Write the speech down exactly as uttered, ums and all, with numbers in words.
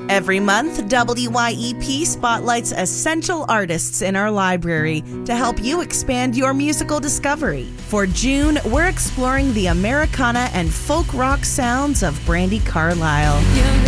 Every month, W Y E P spotlights essential artists in our library to help you expand your musical discovery. For June, we're exploring the Americana and folk rock sounds of Brandi Carlile.